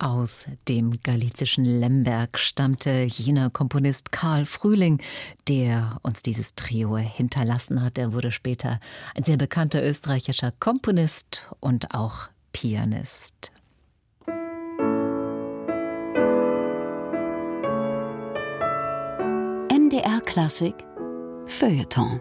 Aus dem galizischen Lemberg stammte jener Komponist Karl Frühling, der uns dieses Trio hinterlassen hat. Er wurde später ein sehr bekannter österreichischer Komponist und auch Pianist. MDR Klassik Feuilleton.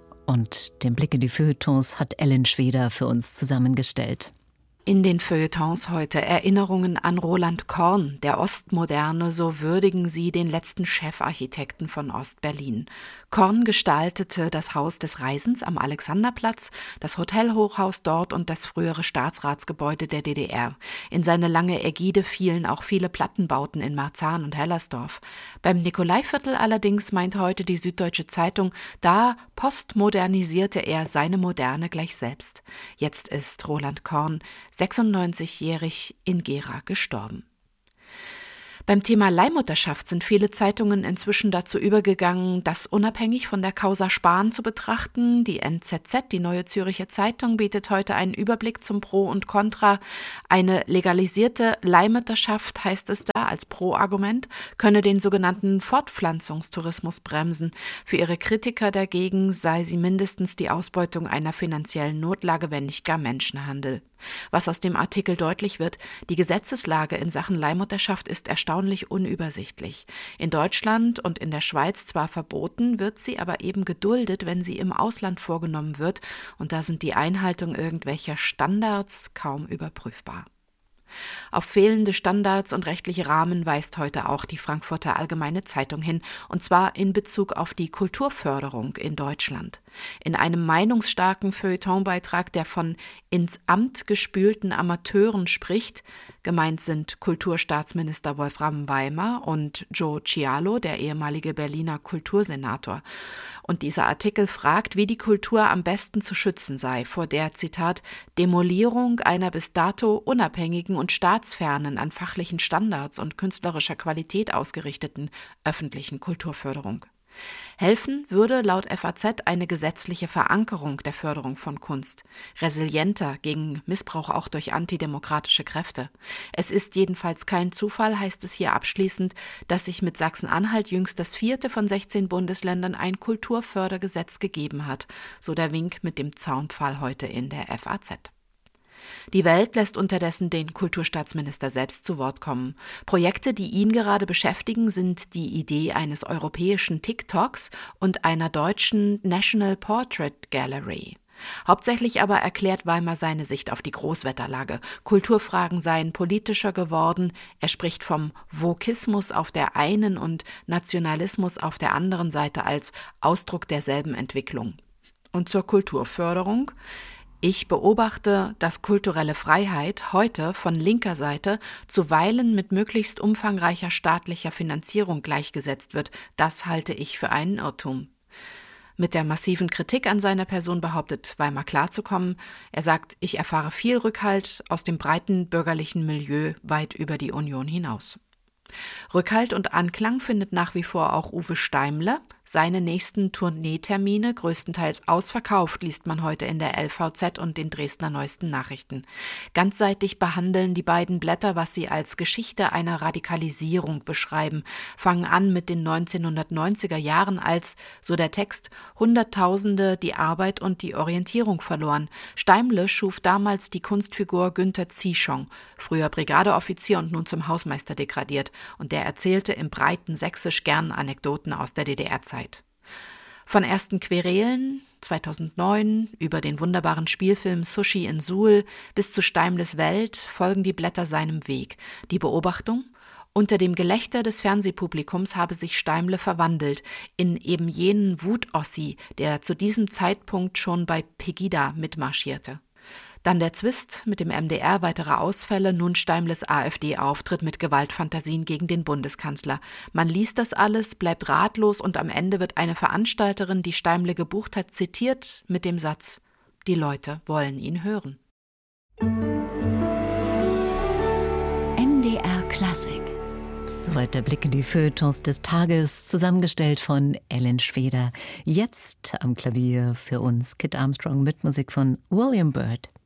Und den Blick in die Feuilletons hat Ellen Schweder für uns zusammengestellt. In den Feuilletons heute Erinnerungen an Roland Korn, der Ostmoderne, so würdigen sie den letzten Chefarchitekten von Ostberlin. Korn gestaltete das Haus des Reisens am Alexanderplatz, das Hotelhochhaus dort und das frühere Staatsratsgebäude der DDR. In seine lange Ägide fielen auch viele Plattenbauten in Marzahn und Hellersdorf. Beim Nikolaiviertel allerdings meint heute die Süddeutsche Zeitung, da postmodernisierte er seine Moderne gleich selbst. Jetzt ist Roland Korn 96-jährig in Gera gestorben. Beim Thema Leihmutterschaft sind viele Zeitungen inzwischen dazu übergegangen, das unabhängig von der Causa Spahn zu betrachten. Die NZZ, die Neue Zürcher Zeitung, bietet heute einen Überblick zum Pro und Contra. Eine legalisierte Leihmutterschaft, heißt es da als Pro-Argument, könne den sogenannten Fortpflanzungstourismus bremsen. Für ihre Kritiker dagegen sei sie mindestens die Ausbeutung einer finanziellen Notlage, wenn nicht gar Menschenhandel. Was aus dem Artikel deutlich wird, die Gesetzeslage in Sachen Leihmutterschaft ist erstaunlich unübersichtlich. In Deutschland und in der Schweiz zwar verboten, wird sie aber eben geduldet, wenn sie im Ausland vorgenommen wird, und da sind die Einhaltung irgendwelcher Standards kaum überprüfbar. Auf fehlende Standards und rechtliche Rahmen weist heute auch die Frankfurter Allgemeine Zeitung hin, und zwar in Bezug auf die Kulturförderung in Deutschland. In einem meinungsstarken Feuilletonbeitrag, der von ins Amt gespülten Amateuren spricht, gemeint sind Kulturstaatsminister Wolfram Weimar und Joe Cialo, der ehemalige Berliner Kultursenator. Und dieser Artikel fragt, wie die Kultur am besten zu schützen sei vor der, Zitat, Demolierung einer bis dato unabhängigen und staatsfernen, an fachlichen Standards und künstlerischer Qualität ausgerichteten öffentlichen Kulturförderung. Helfen würde laut FAZ eine gesetzliche Verankerung der Förderung von Kunst, resilienter gegen Missbrauch auch durch antidemokratische Kräfte. Es ist jedenfalls kein Zufall, heißt es hier abschließend, dass sich mit Sachsen-Anhalt jüngst das 4. von 16 Bundesländern ein Kulturfördergesetz gegeben hat, so der Wink mit dem Zaunpfahl heute in der FAZ. Die Welt lässt unterdessen den Kulturstaatsminister selbst zu Wort kommen. Projekte, die ihn gerade beschäftigen, sind die Idee eines europäischen TikToks und einer deutschen National Portrait Gallery. Hauptsächlich aber erklärt Weimar seine Sicht auf die Großwetterlage. Kulturfragen seien politischer geworden. Er spricht vom Vokismus auf der einen und Nationalismus auf der anderen Seite als Ausdruck derselben Entwicklung. Und zur Kulturförderung: Ich beobachte, dass kulturelle Freiheit heute von linker Seite zuweilen mit möglichst umfangreicher staatlicher Finanzierung gleichgesetzt wird. Das halte ich für einen Irrtum. Mit der massiven Kritik an seiner Person behauptet Weimar klarzukommen. Er sagt, ich erfahre viel Rückhalt aus dem breiten bürgerlichen Milieu weit über die Union hinaus. Rückhalt und Anklang findet nach wie vor auch Uwe Steimle. Seine nächsten Tourneetermine, größtenteils ausverkauft, liest man heute in der LVZ und den Dresdner Neuesten Nachrichten. Ganzseitig behandeln die beiden Blätter, was sie als Geschichte einer Radikalisierung beschreiben, fangen an mit den 1990er Jahren, als, so der Text, Hunderttausende die Arbeit und die Orientierung verloren. Steimle schuf damals die Kunstfigur Günther Zieschong, früher Brigadeoffizier und nun zum Hausmeister degradiert, und der erzählte im breiten Sächsisch gern Anekdoten aus der DDR-Zeit. Von ersten Querelen 2009 über den wunderbaren Spielfilm Sushi in Suhl bis zu Steimles Welt folgen die Blätter seinem Weg. Die Beobachtung: Unter dem Gelächter des Fernsehpublikums habe sich Steimle verwandelt in eben jenen Wutossi, der zu diesem Zeitpunkt schon bei Pegida mitmarschierte. Dann der Zwist mit dem MDR, weitere Ausfälle, nun Steimles AfD-Auftritt mit Gewaltfantasien gegen den Bundeskanzler. Man liest das alles, bleibt ratlos und am Ende wird eine Veranstalterin, die Steimle gebucht hat, zitiert mit dem Satz: Die Leute wollen ihn hören. MDR Klassik. Soweit der Blick in die Feuilletons des Tages, zusammengestellt von Ellen Schweder. Jetzt am Klavier für uns Kit Armstrong mit Musik von William Byrd.